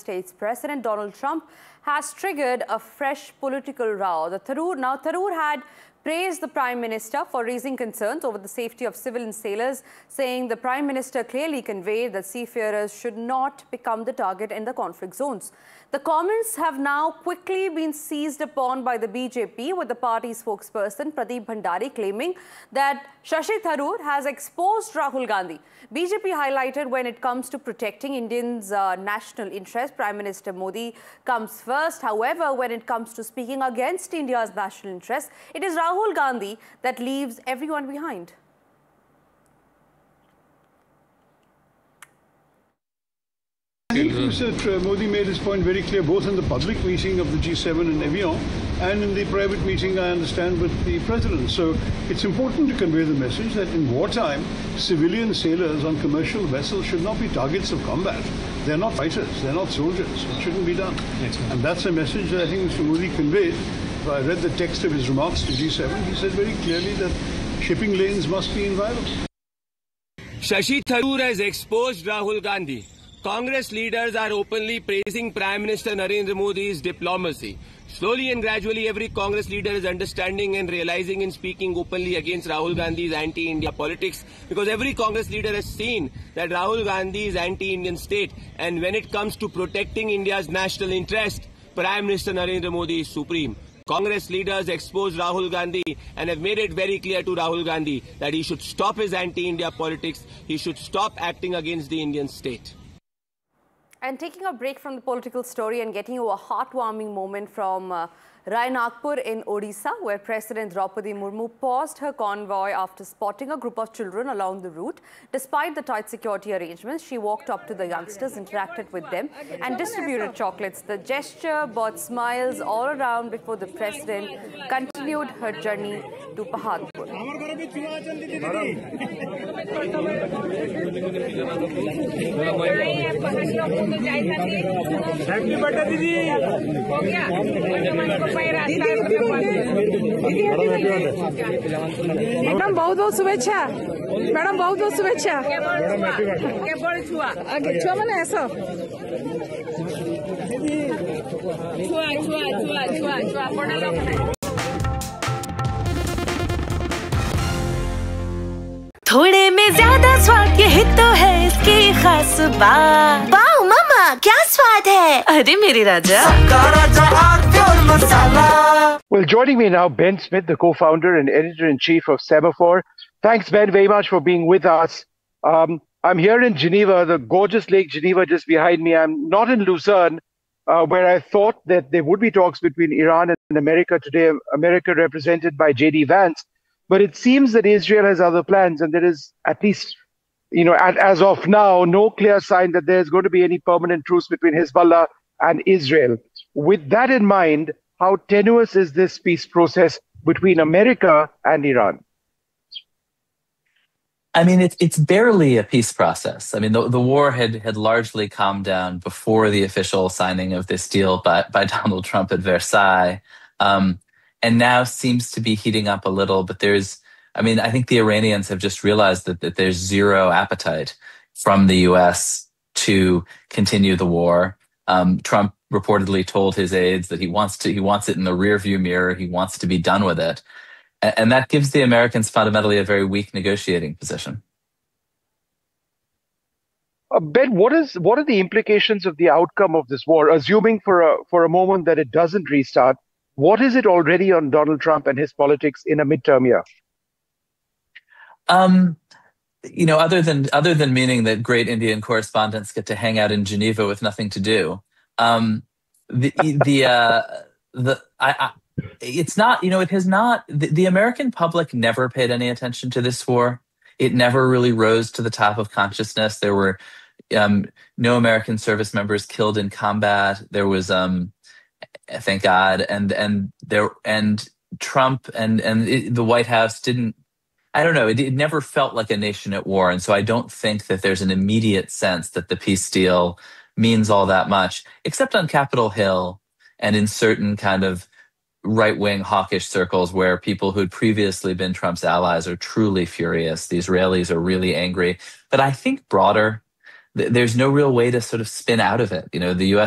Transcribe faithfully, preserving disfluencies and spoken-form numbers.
States President Donald Trump has triggered a fresh political row. The Tharoor, now, Tharoor had praised the Prime Minister for raising concerns over the safety of civilian sailors, saying the Prime Minister clearly conveyed that seafarers should not become the target in the conflict zones. The comments have now quickly been seized upon by the B J P, with the party spokesperson Pradeep Bhandari claiming that Shashi Tharoor has exposed Rahul Gandhi. B J P highlighted when it comes to protecting Indians' uh, national interest, Prime Minister Modi comes first. However, when it comes to speaking against India's national interest, it is Rahul Gandhi that leaves everyone behind. I think Mister Modi made his point very clear, both in the public meeting of the G seven in Evian and in the private meeting, I understand, with the President. So it's important to convey the message that in wartime, civilian sailors on commercial vessels should not be targets of combat. They're not fighters, they're not soldiers. It shouldn't be done. And that's a message that I think Mister Modi conveyed. I read the text of his remarks to G seven. He said very clearly that shipping lanes must be inviolate. Shashi Tharoor has exposed Rahul Gandhi. Congress leaders are openly praising Prime Minister Narendra Modi's diplomacy. Slowly and gradually, every Congress leader is understanding and realizing and speaking openly against Rahul Gandhi's anti-India politics, because every Congress leader has seen that Rahul Gandhi is anti-Indian state, and when it comes to protecting India's national interest, Prime Minister Narendra Modi is supreme. Congress leaders exposed Rahul Gandhi and have made it very clear to Rahul Gandhi that he should stop his anti-India politics, he should stop acting against the Indian state. And taking a break from the political story and getting you a heartwarming moment from uh, Rai Nagpur in Odisha, where President Draupadi Murmu paused her convoy after spotting a group of children along the route. Despite the tight security arrangements, she walked up to the youngsters, interacted with them and distributed chocolates. The gesture brought smiles all around before the President continued her journey to Pahadpur. Happy birthday, Didi! Madam बहुत बहुत शुभेच्छा madam बहुत बहुत शुभेच्छा छुआ मैंने ऐसा छुआ छुआ छुआ छुआ छुआ बड़ा लोग थोड़े में ज्यादा स्वाद यही तो है इसकी खास बात। वाओ मामा क्या स्वाद है। अरे मेरे राजा। Well, joining me now, Ben Smith, the co-founder and editor-in-chief of Semaphore. Thanks, Ben, very much for being with us. Um, I'm here in Geneva, the gorgeous Lake Geneva just behind me. I'm not in Lucerne, uh, where I thought that there would be talks between Iran and America today, America represented by J D Vance. But it seems that Israel has other plans, and there is, at least, you know, at, as of now, no clear sign that there's going to be any permanent truce between Hezbollah and Israel. With that in mind, how tenuous is this peace process between America and Iran? I mean, it's it's barely a peace process. I mean, the, the war had, had largely calmed down before the official signing of this deal by, by Donald Trump at Versailles. Um, and now seems to be heating up a little, but there's, I mean, I think the Iranians have just realized that, that there's zero appetite from the U S to continue the war. Um, Trump reportedly told his aides that he wants to, he wants it in the rearview mirror. He wants to be done with it. And, and that gives the Americans fundamentally a very weak negotiating position. Uh, Ben, what is, what are the implications of the outcome of this war? Assuming for a, for a moment that it doesn't restart, what is it already on Donald Trump and his politics in a midterm year? Um, you know, other than other than meaning that great Indian correspondents get to hang out in Geneva with nothing to do, um, the the uh, the I, I, it's not. You know, it has not. The, the American public never paid any attention to this war. It never really rose to the top of consciousness. There were um, no American service members killed in combat. There was. Um, Thank God, and and there and Trump and and it, the White House didn't. I don't know. It, it never felt like a nation at war, and so I don't think that there's an immediate sense that the peace deal means all that much, except on Capitol Hill and in certain kind of right-wing hawkish circles where people who'd previously been Trump's allies are truly furious. The Israelis are really angry, but I think broader, th- there's no real way to sort of spin out of it. You know, the U S